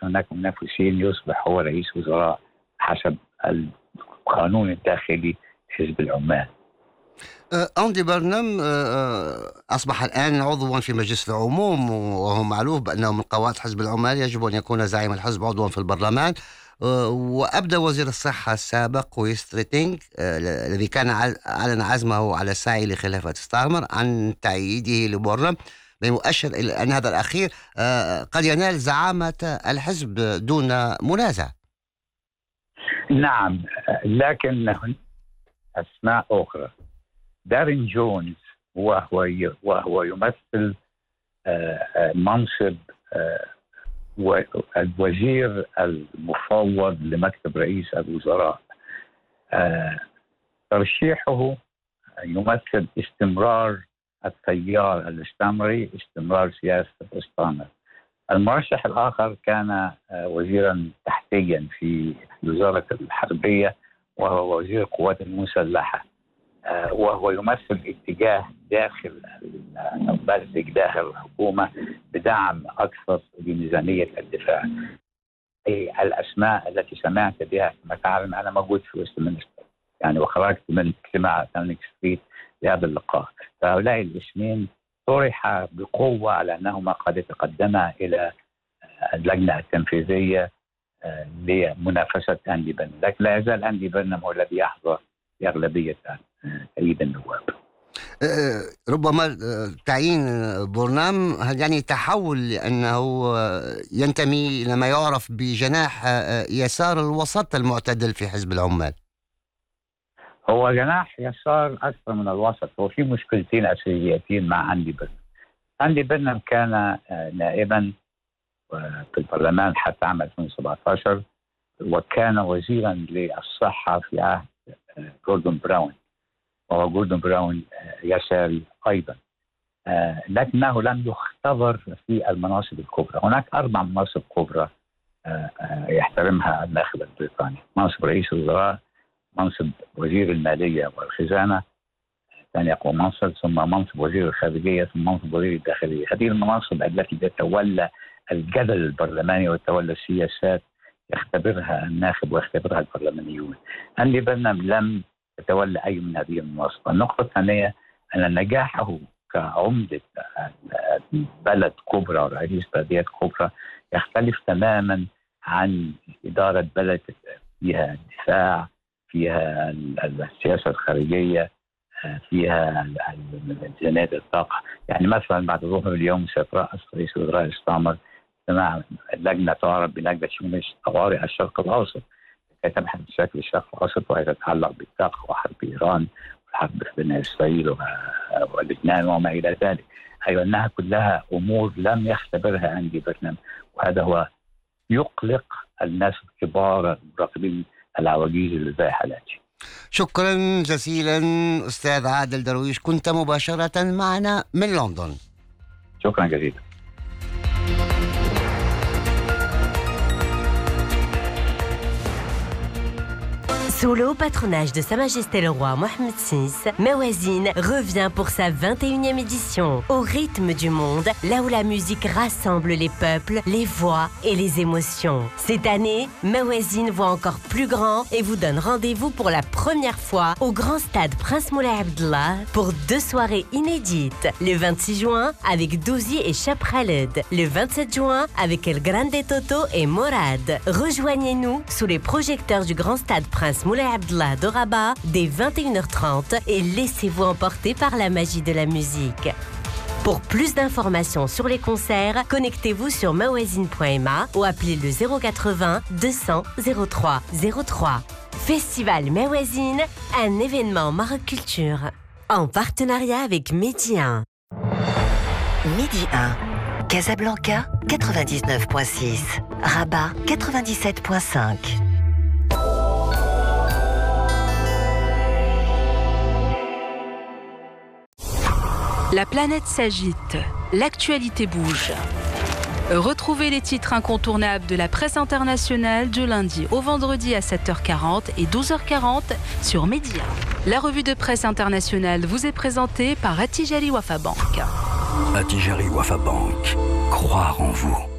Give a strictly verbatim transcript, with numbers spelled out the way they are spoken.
هناك منافسين يصبح هو رئيس وزراء حسب القانون الداخلي حزب العمال. أندي برنم أصبح الآن عضوا في مجلس العموم، وهو معروف بأنه من قواعد حزب العمال يجب أن يكون زعيم الحزب عضوا في البرلمان. وأبدى وزير الصحة السابق ويستريتينغ الذي كان أعلن عزمه على السعي لخلافة ستارمر عن تأييده لبورنم، بمؤشر إلى أن هذا الأخير قد ينال زعامة الحزب دون منازع. نعم، لكن هناك أسماء أخرى. دارين جونز وهو وهو يمثل منصب الوزير المفوض لمكتب رئيس الوزراء. ترشيحه يمثل استمرار التيار الاستعماري، استمرار سياسة الاستعمار. المرشح الآخر كان وزيرا تحتيا في وزارة الحربية، وهو وزير القوات المسلحة، وهو يمثل اتجاه داخل المملكة داخل الحكومة بدعم أكثر لميزانية الدفاع. الأسماء التي سمعت بها كما تعلم أنا موجود في ويستمنستر يعني، وخرجت من اجتماع داونينغ ستريت لهذا اللقاء. فهؤلاء الاسمين طرح بقوة على أنهما قد يتقدما إلى اللجنة التنفيذية لمنافسة أندي برنم، لكن لا يزال أندي برنم هو الذي يحظى بأغلبية تأييد النواب. ربما تعيين بورنام هل يعني تحول لأنه ينتمي إلى ما يعرف بجناح يسار الوسط المعتدل في حزب العمال؟ هو جناح يسار أكثر من الوسط. هو في مشكلتين أساسيتين مع أندي برنم. أندي برنم كان نائبا في البرلمان حتى عام ألفين وسبعة عشر، وكان وزيرا للصحة في عهد جوردون براون، وهو جوردون براون يساري أيضا، لكنه لم يختبر في المناصب الكبرى. هناك أربع مناصب كبرى يحترمها الناخب البريطاني: منصب رئيس الوزراء، منصب وزير المالية والخزانة، ثاني أقوى منصب، ثم منصب وزير الخارجية، ثم منصب وزير الداخلية. هذه المناصب التي تتولى الجدل البرلماني وتولى السياسات يختبرها الناخب ويختبرها البرلمانيون. أندي برنم لم يتولى أي من هذه المناصب. النقطة الثانية أن نجاحه كعمدة بلد كبرى ورئيس بلديات كبرى يختلف تماما عن إدارة بلد فيها الدفاع، فيها السياسة الخارجية، فيها ميزانية الطاقة. يعني مثلا بعد ظهر اليوم سيترأس رئيس وزراء الاستعمار اجتماع لجنة تعرف بلجنة شؤون طوارئ الشرق الأوسط كي تبحث بشكل الشرق الأوسط وهي تتعلق بالطاقة وحرب إيران والحرب بين إسرائيل ولبنان وما إلى ذلك. أيضا أنها كلها أمور لم يختبرها أندي برنم، وهذا هو يقلق الناس الكبار المراقبين العواجيز اللي زي حالاتي. شكرا جزيلا أستاذ عادل درويش، كنت مباشرة معنا من لندن. شكرا جزيلا. Sous le haut patronage de Sa Majesté le Roi Mohammed six, Mawazine revient pour sa vingt et unième édition, au rythme du monde, là où la musique rassemble les peuples, les voix et les émotions. Cette année, Mawazine voit encore plus grand et vous donne rendez-vous pour la première fois au grand stade Prince Moulay Abdallah pour deux soirées inédites. Le vingt-six juin avec Douzi et Chap Khaled. Le vingt-sept juin avec El Grande Toto et Morad. Rejoignez-nous sous les projecteurs du grand stade Prince Moulay Abdallah de Rabat dès vingt et une heures trente et laissez-vous emporter par la magie de la musique. Pour plus d'informations sur les concerts, connectez-vous sur mawazine point m a ou appelez le zéro quatre-vingts deux cents zéro trois zéro trois. Festival Mawazine, un événement Maroc Culture, en partenariat avec Midi un. Midi un, Casablanca quatre-vingt-dix-neuf point six, Rabat quatre-vingt-dix-sept point cinq. La planète s'agite, l'actualité bouge. Retrouvez les titres incontournables de la presse internationale du lundi au vendredi à sept heures quarante et douze heures quarante sur Média. La revue de presse internationale vous est présentée par Attijari Wafa Bank. Attijari Wafa Bank, croire en vous.